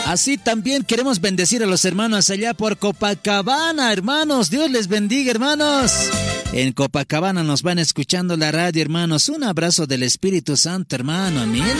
Así también queremos bendecir a los hermanos allá por Copacabana, hermanos. Dios les bendiga, hermanos. En Copacabana nos van escuchando la radio, hermanos. Un abrazo del Espíritu Santo, hermano. Amén.